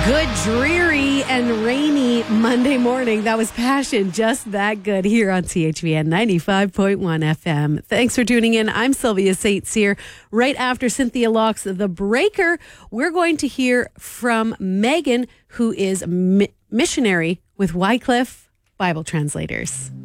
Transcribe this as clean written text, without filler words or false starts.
Good, dreary, and rainy Monday morning. That was Passion, just that good here on THVN 95.1 FM. Thanks for tuning in. I'm Sylvia St. Cyr. Right after Cynthia Locke's The Breaker, we're going to hear from Megan, who is missionary with Wycliffe Bible Translators.